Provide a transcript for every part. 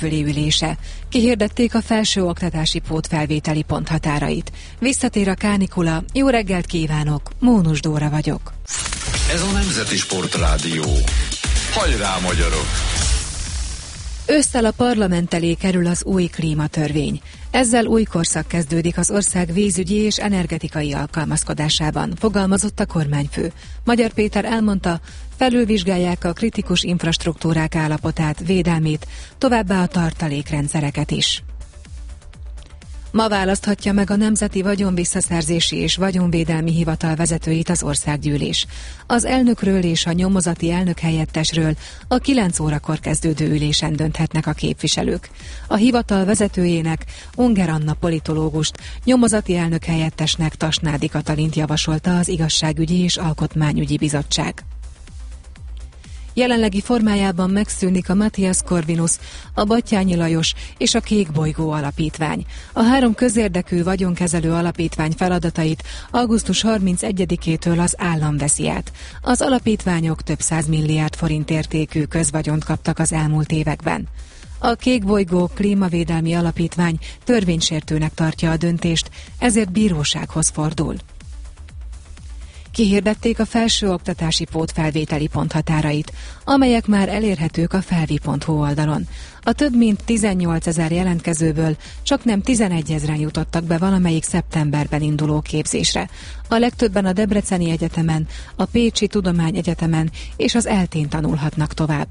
kormányfői ülése. Kihirdették a felsőoktatási pótfelvételi ponthatárait. Visszatér a kánikula. Jó reggelt kívánok, Mónus Dóra vagyok. Ez a Nemzeti Sportrádió. Hajrá, magyarok! Ősszel a parlament elé kerül az új klímatörvény. Ezzel új korszak kezdődik az ország vízügyi és energetikai alkalmazkodásában, fogalmazott a kormányfő. Magyar Péter elmondta, felülvizsgálják a kritikus infrastruktúrák állapotát, védelmét, továbbá a tartalékrendszereket is. Ma választhatja meg a Nemzeti Vagyonvisszaszerzési és Vagyonvédelmi Hivatal vezetőit az országgyűlés. Az elnökről és a nyomozati elnökhelyettesről a 9 órakor kezdődő ülésen dönthetnek a képviselők. A hivatal vezetőjének, Unger Anna politológust, nyomozati elnökhelyettesnek Tasnádi Katalint javasolta az Igazságügyi és Alkotmányügyi Bizottság. Jelenlegi formájában megszűnik a Matthias Corvinus, a Batthyány Lajos és a Kék Bolygó alapítvány. A 3 közérdekű vagyonkezelő alapítvány feladatait augusztus 31-től az állam veszi át. Az alapítványok több 100 milliárd forint értékű közvagyont kaptak az elmúlt években. A Kék Bolygó Klímavédelmi Alapítvány törvénysértőnek tartja a döntést, ezért bírósághoz fordul. Kihirdették a felsőoktatási pótfelvételi ponthatárait, amelyek már elérhetők a felvi.hu oldalon. A több mint 18 000 jelentkezőből csaknem 11 000-en jutottak be valamelyik szeptemberben induló képzésre. A legtöbben a Debreceni Egyetemen, a Pécsi Tudományegyetemen és az ELTÉn tanulhatnak tovább.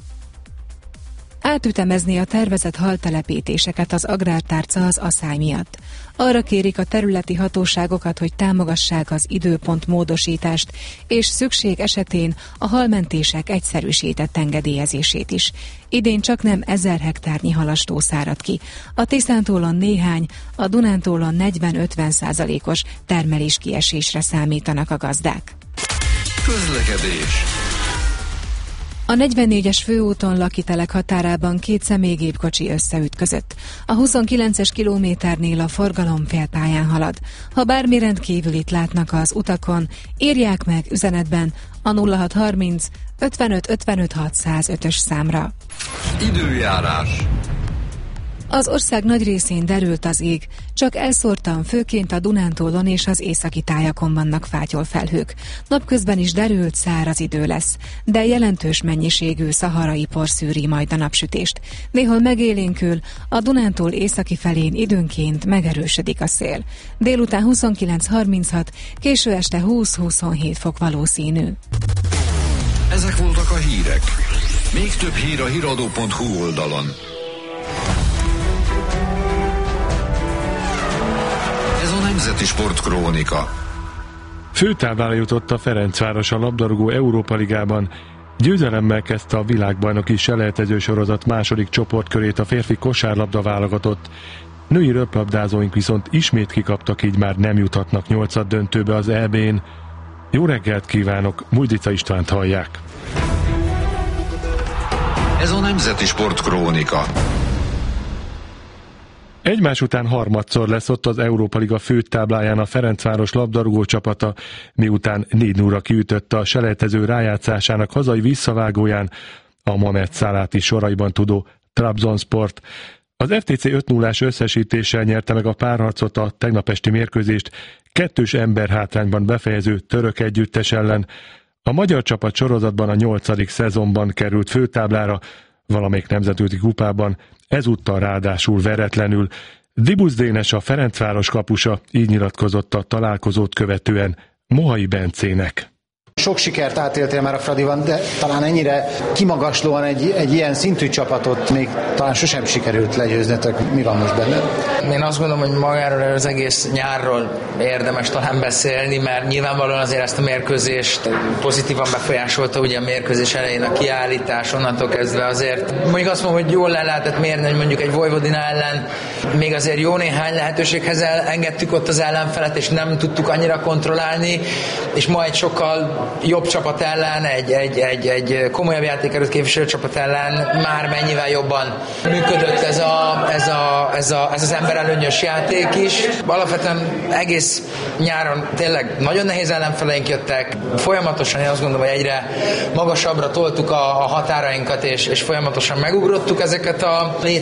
Átütemezni a tervezett haltelepítéseket az agrártárca az aszály miatt. Arra kérik a területi hatóságokat, hogy támogassák az időpont módosítást, és szükség esetén a halmentések egyszerűsített engedélyezését is. Idén csaknem 1000 hektárnyi halastó szárad ki. A Tiszántúlon néhány, a Dunántúlon 40-50%-os termeléskiesésre számítanak a gazdák. Közlekedés. A 44-es főúton Lakitelek határában 2 személygépkocsi összeütközött. A 29-es kilométernél a forgalom félpályán halad. Ha bármi rendkívülit látnak az utakon, írják meg üzenetben a 0630 55 55 605-ös számra. Időjárás. Az ország nagy részén derült az ég, csak elszórtan főként a Dunántúlon és az északi tájakon vannak fátyolfelhők. Napközben is derült, száraz idő lesz, de jelentős mennyiségű szaharai por szűri majd a napsütést. Néhol megélénkül, a Dunántúl északi felén időnként megerősödik a szél. Délután 29-36, késő este 20-27 fok valószínű. Ezek voltak a hírek. Még több hír a hiradó.hu oldalon. Nemzeti Sportkrónika. Főtáblára jutott a Ferencváros a labdarúgó Európa Ligában. Győzelemmel kezdte a világbajnoki selejtező sorozat második csoportkörét a férfi kosárlabda válogatott. Női röplabdázóink viszont ismét kikaptak, így már nem juthatnak 8. döntőbe az EB-n. Jó reggelt kívánok, Mújdica Istvánt hallják. Ez a Nemzeti Sportkrónika. Egymás után harmadszor lesz ott az Európa Liga főtábláján a Ferencváros labdarúgó csapata, miután 4-0-ra kiütötte a selejtező rájátszásának hazai visszavágóján a Mamet Szaláti soraiban tudó Trabzonsport. Az FTC 5-0-ás összesítéssel nyerte meg a párharcot a tegnap esti mérkőzést 2-s emberhátrányban befejező török együttes ellen. A magyar csapat sorozatban a 8. szezonban került főtáblára, valamelyik nemzetközi kupában, ezúttal ráadásul veretlenül. Dibusz Dénes, a Ferencváros kapusa így nyilatkozott a találkozót követően Mohai Bencének. Sok sikert átéltél már a Fradiban, de talán ennyire kimagaslóan egy ilyen szintű csapatot még talán sosem sikerült legyőznetek. Mi van most benned? Én azt gondolom, hogy magáról az egész nyárról érdemes talán beszélni, mert nyilvánvalóan azért ezt a mérkőzést pozitívan befolyásolta, ugye a mérkőzés elején a kiállítás, onnantól kezdve azért mondjuk azt mondom, hogy jól le lehetett mérni, hogy mondjuk egy Vojvodina ellen még azért jó néhány lehetőséghez engedtük ott az ellenfelet, és nem tudtuk annyira kontrollálni, és ma egy sokkal jobb csapat ellen, egy komolyabb játékerőt képviselő csapat ellen már mennyivel jobban működött ez az emberelőnyös játék is. Alapvetően egész nyáron tényleg nagyon nehéz ellenfeleink jöttek. Folyamatosan én azt gondolom, hogy egyre magasabbra toltuk a határainkat, és folyamatosan megugrottuk ezeket a